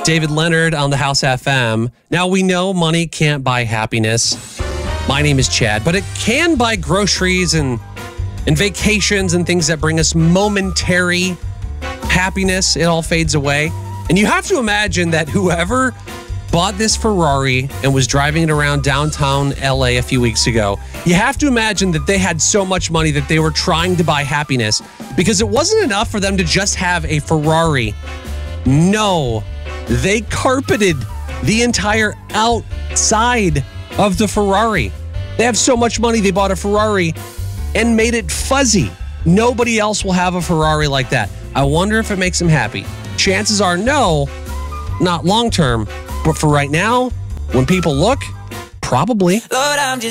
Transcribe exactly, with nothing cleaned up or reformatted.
David Leonard on the House F M. Now, we know money can't buy happiness. My name is Chad, but it can buy groceries and, and vacations and things that bring us momentary happiness. It all fades away. And you have to imagine that whoever bought this Ferrari and was driving it around downtown L A a few weeks ago, you have to imagine that they had so much money that they were trying to buy happiness because it wasn't enough for them to just have a Ferrari. No, they carpeted the entire outside of the Ferrari. They have so much money, they bought a Ferrari and made it fuzzy. Nobody else will have a Ferrari like that. I wonder if it makes them happy. Chances are no, not long term. But for right now, when people look, probably. Lord, I'm just